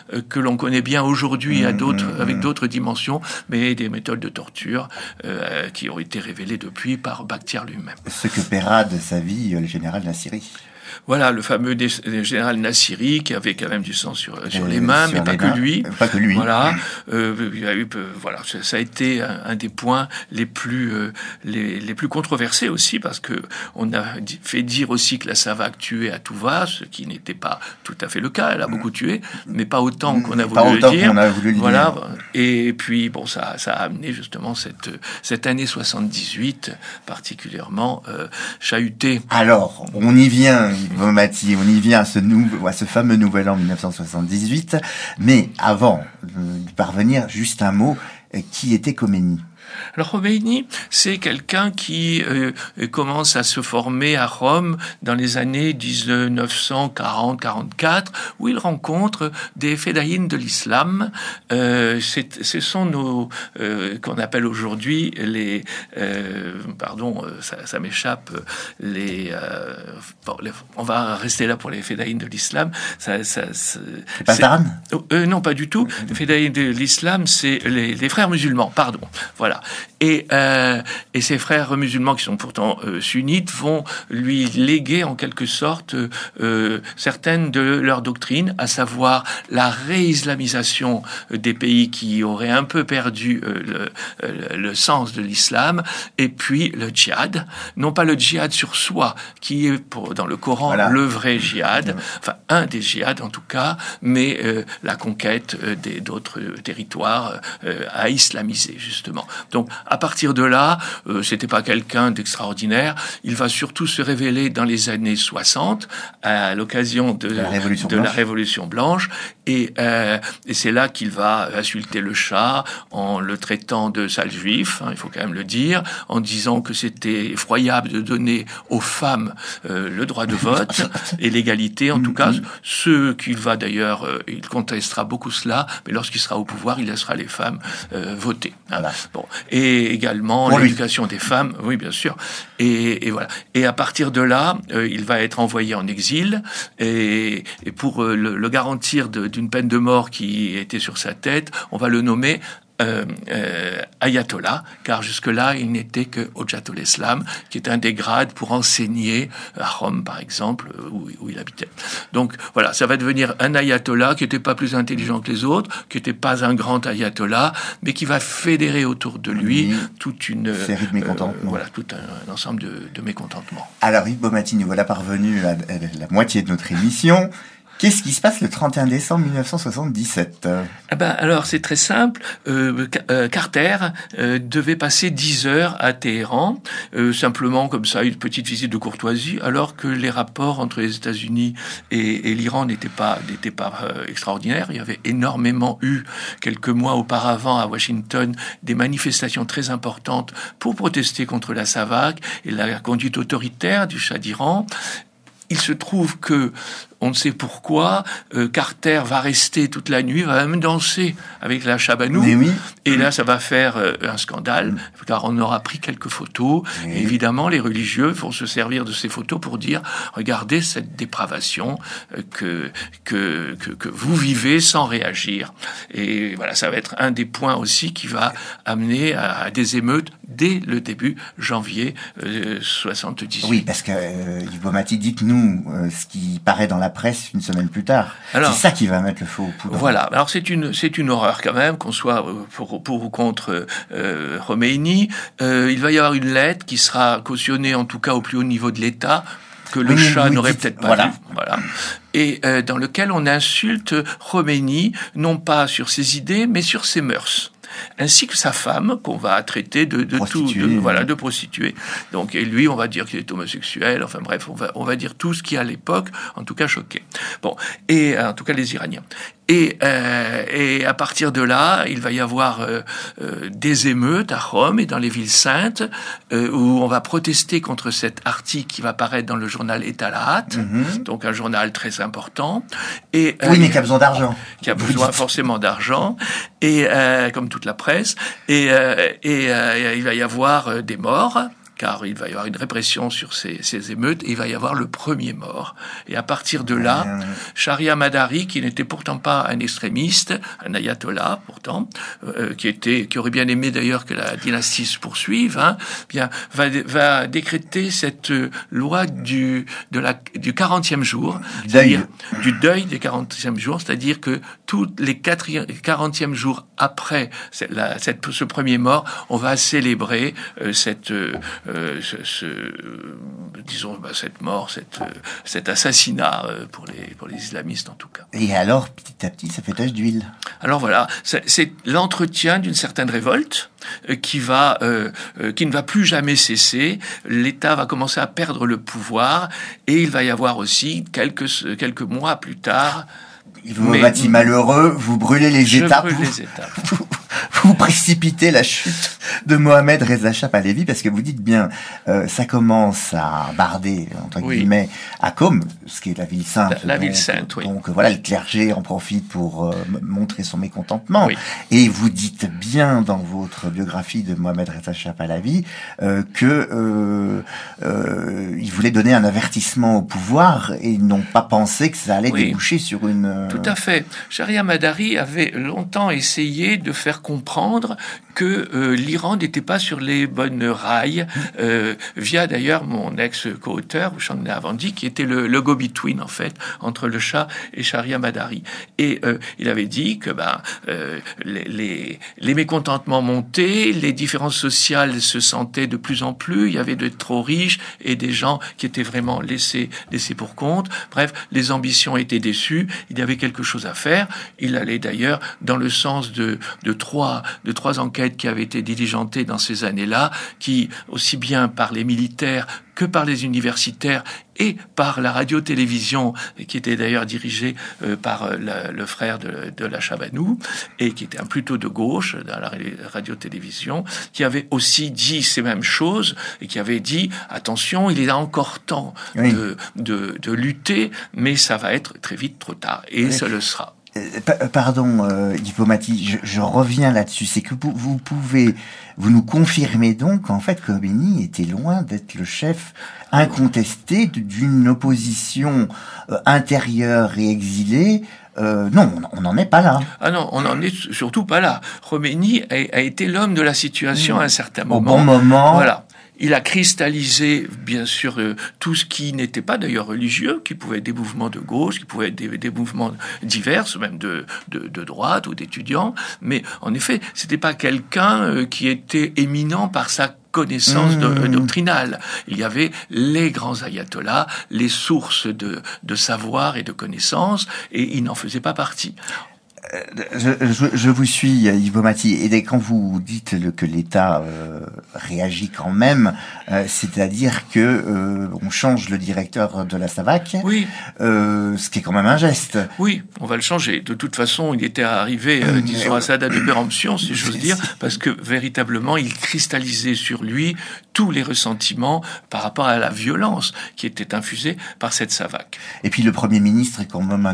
que l'on connaît bien aujourd'hui avec d'autres dimensions, mais des méthodes de torture qui ont été révélées depuis par Bakhtiar lui-même. Ce que paiera de sa vie le général Nassiri. Voilà, le fameux général Nassiri qui avait quand même du sang sur les mains, mais pas que lui. Pas que lui. Voilà, il y a eu, voilà, ça a été un des points les plus controversés aussi, parce que on a fait dire aussi que la SAVAK tuait à tout va, ce qui n'était pas tout à fait le cas. Elle a beaucoup tué, mais pas autant qu'on a voulu le dire. Voilà. Et puis bon, ça a amené justement cette année 78 particulièrement chahutée. Alors, on y vient. Mati, on y vient à ce fameux nouvel an 1978, mais avant d'y parvenir, juste un mot, qui était Khomeini ? Alors Khomeini, c'est quelqu'un qui commence à se former à Rome dans les années 1940-44, où il rencontre des fédayines de l'islam. Ce sont nos qu'on appelle aujourd'hui les ça m'échappe on va rester là pour les fédayines de l'islam. C'est pas Taran ? Non, pas du tout. Les fédayines de l'islam, c'est les frères musulmans. Pardon. Voilà. Et ces frères musulmans, qui sont pourtant sunnites, vont lui léguer en quelque sorte certaines de leurs doctrines, à savoir la réislamisation des pays qui auraient un peu perdu le sens de l'islam, et puis le djihad. Non pas le djihad sur soi, qui est dans le Coran le vrai djihad, enfin un des djihads en tout cas, mais la conquête d'autres territoires à islamiser justement. Donc à partir de là, c'était pas quelqu'un d'extraordinaire. Il va surtout se révéler dans les années 60 à l'occasion de la Révolution blanche, et c'est là qu'il va insulter le Shah en le traitant de sale juif, il faut quand même le dire, en disant que c'était effroyable de donner aux femmes le droit de vote et l'égalité, en tout cas, ce qu'il va d'ailleurs, il contestera beaucoup cela, mais lorsqu'il sera au pouvoir, il laissera les femmes voter. Voilà. Bon, et également l'éducation des femmes, oui bien sûr, et voilà. Et à partir de là, il va être envoyé en exil, et pour le garantir d'une peine de mort qui était sur sa tête, on va le nommer ayatollah, car jusque-là, il n'était que Hojjatul Islam, qui est un des grades pour enseigner à Rome, par exemple, où il habitait. Donc voilà, ça va devenir un ayatollah qui n'était pas plus intelligent que les autres, qui n'était pas un grand ayatollah, mais qui va fédérer autour de lui toute une série de mécontentements. Voilà, tout un ensemble de mécontentements. Alors Yves Baumati, nous voilà parvenus à la moitié de notre émission. Qu'est-ce qui se passe le 31 décembre 1977 ? Alors, c'est très simple. Carter devait passer 10 heures à Téhéran, simplement comme ça, une petite visite de courtoisie, alors que les rapports entre les États-Unis et l'Iran n'étaient pas extraordinaires. Il y avait énormément eu, quelques mois auparavant, à Washington, des manifestations très importantes pour protester contre la SAVAK et la conduite autoritaire du Shah d'Iran. Il se trouve que, on ne sait pourquoi, Carter va rester toute la nuit, va même danser avec la Shabanou. Et là, ça va faire un scandale, car on aura pris quelques photos. Et évidemment, les religieux vont se servir de ces photos pour dire, regardez cette dépravation que vous vivez sans réagir. Et voilà, ça va être un des points aussi qui va amener à des émeutes dès le début janvier 78. Oui, parce que Yves Baumati, dites-nous ce qui paraît dans la presse une semaine plus tard. Alors, c'est ça qui va mettre le feu aux poudres. Voilà. Alors c'est une horreur quand même, qu'on soit pour ou contre Khomeini. Il va y avoir une lettre qui sera cautionnée en tout cas au plus haut niveau de l'État, que le Shah n'aurait peut-être pas vu. Voilà. Et dans lequel on insulte Khomeini, non pas sur ses idées, mais sur ses mœurs, ainsi que sa femme, qu'on va traiter de prostituée. Donc, et lui, on va dire qu'il est homosexuel. Enfin bref, on va dire tout ce qui à l'époque, en tout cas, choquait. Bon, et en tout cas les Iraniens. Et à partir de là, il va y avoir des émeutes à Rome et dans les villes saintes, où on va protester contre cet article qui va paraître dans le journal Etalaat, donc un journal très important. Et mais qui a besoin d'argent. Qui a besoin forcément d'argent, et comme toute la presse. Et il va y avoir des morts. car il va y avoir une répression sur ces émeutes, et il va y avoir le premier mort. Et à partir de là, Shahriar Madari, qui n'était pourtant pas un extrémiste, un ayatollah pourtant, qui aurait bien aimé d'ailleurs que la dynastie se poursuive, bien va décréter cette loi du 40e jour, c'est-à-dire du deuil des 40e jours, c'est-à-dire que tous les 40e jours après ce premier mort, on va célébrer cette mort, cet assassinat pour les islamistes en tout cas. Et alors, petit à petit, ça fait tache d'huile. Alors voilà, c'est l'entretien d'une certaine révolte qui ne va plus jamais cesser. L'État va commencer à perdre le pouvoir et il va y avoir aussi quelques mois plus tard. Hippo-Mati malheureux, vous brûlez les étapes. Vous précipitez la chute de Mohamed Reza Shah Pahlavi, parce que vous dites bien, ça commence à barder, entre guillemets, à Qom, ce qui est la ville sainte. La ville sainte, oui. Donc voilà, le clergé en profite pour montrer son mécontentement. Oui. Et vous dites bien dans votre biographie de Mohamed Reza Shah Pahlavi que il voulait donner un avertissement au pouvoir et ils n'ont pas pensé que ça allait déboucher sur une... Tout à fait. Shahriar Madari avait longtemps essayé de faire comprendre que l'Iran n'était pas sur les bonnes rails, via d'ailleurs mon ex-co-auteur, Houchang Nahvandi, qui était le go-between en fait entre le Shah et Shahriar Madari. Et il avait dit que les mécontentements montaient, les différences sociales se sentaient de plus en plus, il y avait de trop riches et des gens qui étaient vraiment laissés pour compte. Bref, les ambitions étaient déçues, il y avait quelque chose à faire. Il allait d'ailleurs dans le sens de trois enquêtes qui avaient été diligentées dans ces années-là, qui, aussi bien par les militaires que par les universitaires et par la radio-télévision, qui était d'ailleurs dirigée par le frère de la Chabanou, et qui était plutôt de gauche dans la radio-télévision, qui avait aussi dit ces mêmes choses, et qui avait dit, attention, il est encore temps de lutter, mais ça va être très vite trop tard, et ça le sera. Pardon, Hippo-Mati, je reviens là-dessus. C'est que vous nous confirmez donc qu'en fait Khomeini était loin d'être le chef incontesté d'une opposition intérieure et exilée. Non, on n'en est pas là. Ah non, on n'en est surtout pas là. Khomeini a été l'homme de la situation à un certain moment. Au bon moment. Voilà. Il a cristallisé, bien sûr, tout ce qui n'était pas d'ailleurs religieux, qui pouvait être des mouvements de gauche, qui pouvaient être des mouvements divers, même de droite ou d'étudiants. Mais en effet, c'était pas quelqu'un qui était éminent par sa connaissance doctrinale. Il y avait les grands ayatollahs, les sources de savoir et de connaissances, et il n'en faisait pas partie. Je vous suis, Hippo-Mati, et quand vous dites que l'État réagit quand même, c'est-à-dire que on change le directeur de la SAVAK, ce qui est quand même un geste. Oui, on va le changer. De toute façon, il était arrivé, disons, à sa date de péremption, si j'ose dire, parce que véritablement, il cristallisait sur lui tous les ressentiments par rapport à la violence qui était infusée par cette SAVAK. Et puis le Premier ministre est quand même un